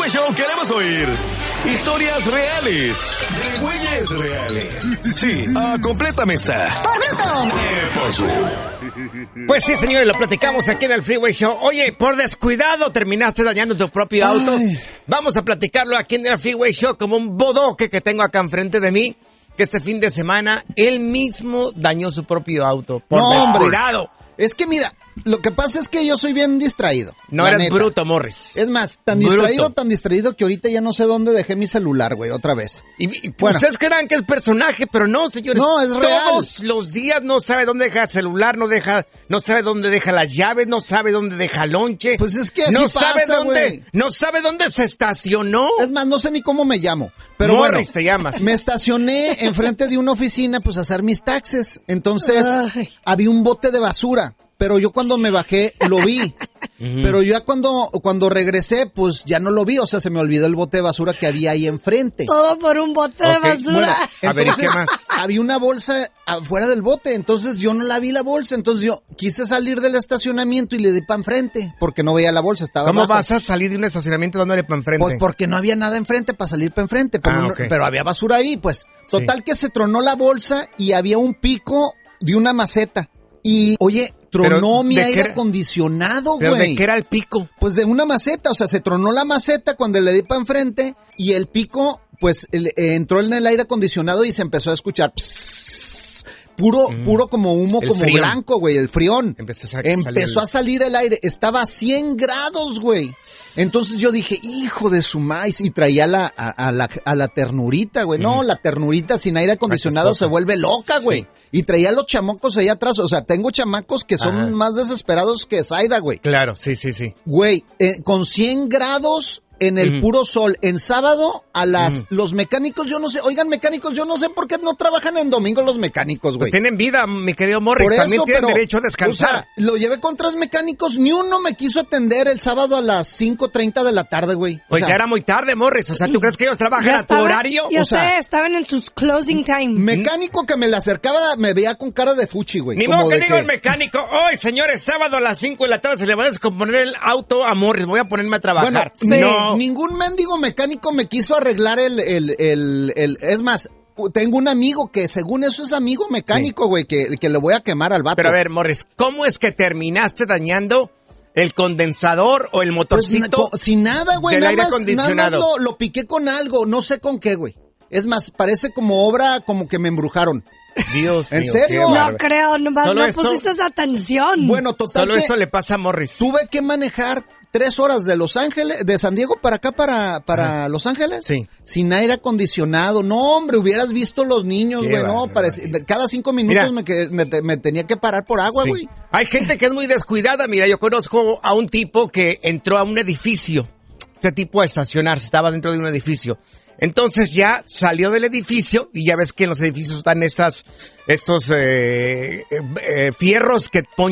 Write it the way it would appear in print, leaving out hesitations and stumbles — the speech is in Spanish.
Freeway Show queremos oír historias reales de güeyes reales. Sí, complétame esta. ¡Por bruto! ¿Qué pasó? Pues sí, señores, lo platicamos aquí en el Freeway Show. Oye, por descuidado terminaste dañando tu propio auto. Vamos a platicarlo aquí en el Freeway Show como un bodoque que tengo acá enfrente de mí, que este fin de semana él mismo dañó su propio auto por descuidado. Hombre. Es que mira, lo que pasa es que yo soy bien distraído. No eres bruto, Morris. Es más, tan distraído que ahorita ya no sé dónde dejé mi celular, güey, otra vez. Y pues ustedes crean que es personaje, pero no, señores. No, es real. Todos los días no sabe dónde deja el celular, no sabe dónde deja las llaves, no sabe dónde deja el lonche. Pues es que así pasa, güey. No sabe dónde se estacionó. Es más, no sé ni cómo me llamo. Pero Morris, te llamas. Me estacioné enfrente de una oficina, pues a hacer mis taxes. Entonces, había un bote de basura. Pero yo cuando me bajé, lo vi. Pero ya cuando regresé, pues ya no lo vi. O sea, se me olvidó el bote de basura que había ahí enfrente. Todo por un bote de basura. Bueno, a ver, ¿y qué más? Había una bolsa afuera del bote. Entonces yo no la vi la bolsa. Entonces yo quise salir del estacionamiento y le di para enfrente. Porque no veía la bolsa, estaba ¿Cómo abajo. vas a salir de un estacionamiento dándole para enfrente? Pues porque no había nada enfrente para salir para enfrente. Pero, pero había basura ahí, pues. Total que se tronó la bolsa y había un pico de una maceta. Y, oye, tronó mi aire acondicionado, güey. ¿Pero de qué era el pico? Pues de una maceta, o sea, se tronó la maceta cuando le di para enfrente y el pico, pues, entró en el aire acondicionado y se empezó a escuchar puro como humo, como frión. Blanco, güey, el frión. Empezó a salir el aire, estaba a 100 grados, güey. Entonces yo dije, hijo de su maíz, y traía a la ternurita, güey. No, la ternurita sin aire acondicionado se vuelve loca, güey. Sí. Y traía a los chamacos allá atrás, o sea, tengo chamacos que son más desesperados que Zaida, güey. Claro, sí. Güey, con 100 grados... En el puro sol, en sábado, los mecánicos, yo no sé, oigan mecánicos, yo no sé por qué no trabajan en domingo los mecánicos, güey. Pues tienen vida, mi querido Morris, también tienen derecho a descansar. O sea, lo llevé con 3 mecánicos, ni uno me quiso atender el sábado a las 5:30 de la tarde, güey. Pues ya era muy tarde, Morris, o sea, ¿tú crees que ellos trabajan a tu horario? Yo sé, estaban en sus closing time. Mecánico que me le acercaba, me veía con cara de fuchi, güey. Ni modo que digo el mecánico, hoy señores, sábado a las 5 de la tarde se le va a descomponer el auto a Morris, voy a ponerme a trabajar. Bueno, no. Ningún mendigo mecánico me quiso arreglar es más, tengo un amigo que según eso es amigo mecánico, güey, que le voy a quemar al vato. Pero a ver, Morris, ¿cómo es que terminaste dañando el condensador o el motorcito? Pues, sin nada, güey, nada más lo piqué con algo, no sé con qué, güey. Es más, parece como obra, como que me embrujaron. Dios ¿En mío, serio? No creo, nomás no pusiste atención. Bueno, total solo esto le pasa a Morris. Tuve que manejar 3 horas de Los Ángeles, de San Diego para acá, para Los Ángeles. Sí. Sin aire acondicionado. No, hombre, hubieras visto los niños, güey. No, cada 5 minutos me tenía que parar por agua, güey. Sí. Hay gente que es muy descuidada. Mira, yo conozco a un tipo que entró a un edificio. Este tipo a estacionarse, estaba dentro de un edificio. Entonces ya salió del edificio y ya ves que en los edificios están estos fierros que ponen